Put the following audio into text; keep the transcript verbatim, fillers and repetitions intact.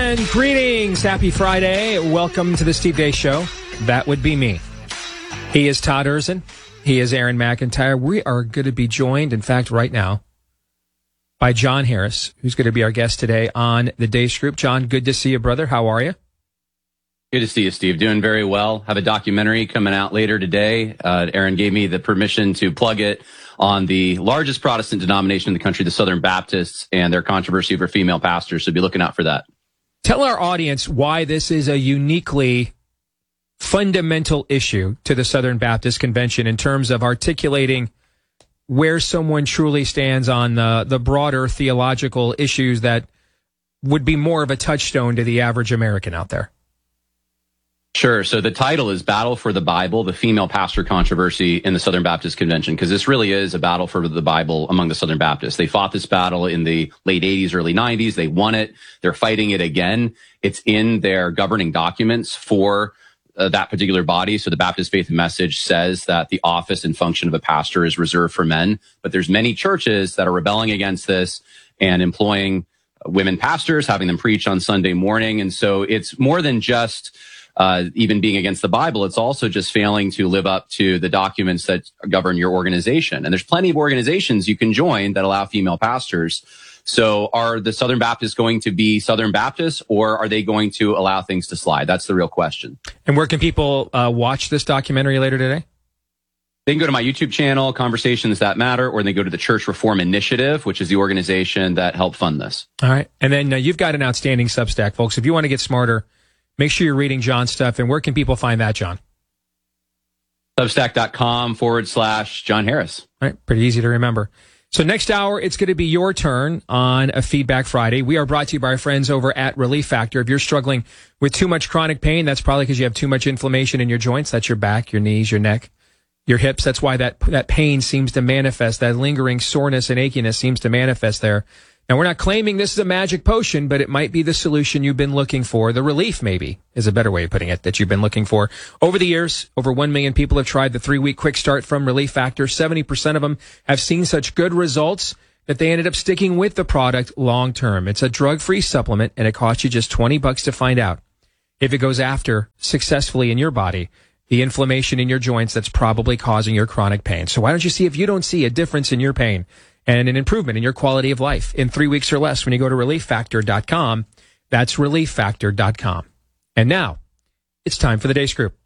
And greetings. Happy Friday. Welcome to the Steve Deace Show. That would be me. He is Todd Erzin. He is Aaron McIntyre. We are going to be joined, in fact, right now, by John Harris, who's going to be our guest today on the Deace Group. John, good to see you, brother. How are you? Good to see you, Steve. Doing very well. Have a documentary coming out later today. Uh, Aaron gave me the permission to plug it on the largest Protestant denomination in the country, the Southern Baptists, and their controversy over female pastors. So be looking out for that. Tell our audience why this is a uniquely fundamental issue to the Southern Baptist Convention in terms of articulating where someone truly stands on the, the broader theological issues that would be more of a touchstone to the average American out there. Sure. So the title is Battle for the Bible, the Female Pastor Controversy in the Southern Baptist Convention, because this really is a battle for the Bible among the Southern Baptists. They fought this battle in the late eighties, early nineties. They won it. They're fighting it again. It's in their governing documents for uh, that particular body. So the Baptist Faith and Message says that the office and function of a pastor is reserved for men. But there's many churches that are rebelling against this and employing women pastors, having them preach on Sunday morning. And so it's more than just Uh, even being against the Bible, it's also just failing to live up to the documents that govern your organization. And there's plenty of organizations you can join that allow female pastors. So are the Southern Baptists going to be Southern Baptists, or are they going to allow things to slide? That's the real question. And where can people uh, watch this documentary later today? They can go to my YouTube channel, Conversations That Matter, or they go to the Church Reform Initiative, which is the organization that helped fund this. All right. And then uh, you've got an outstanding Substack, folks. If you want to get smarter, make sure you're reading John's stuff. And where can people find that, John? Substack.com forward slash John Harris. All right. Pretty easy to remember. So next hour, it's going to be your turn on a Feedback Friday. We are brought to you by our friends over at Relief Factor. If you're struggling with too much chronic pain, that's probably because you have too much inflammation in your joints. That's your back, your knees, your neck, your hips. That's why that, that pain seems to manifest. That lingering soreness and achiness seems to manifest there. Now, we're not claiming this is a magic potion, but it might be the solution you've been looking for. The relief, maybe, is a better way of putting it, that you've been looking for. Over the years, over one million people have tried the three-week quick start from Relief Factor. seventy percent of them have seen such good results that they ended up sticking with the product long-term. It's a drug-free supplement, and it costs you just twenty bucks to find out if it goes after successfully in your body the inflammation in your joints that's probably causing your chronic pain. So why don't you see if you don't see a difference in your pain and an improvement in your quality of life in three weeks or less when you go to relief factor dot com. That's relief factor dot com. And now, it's time for the Deace Group.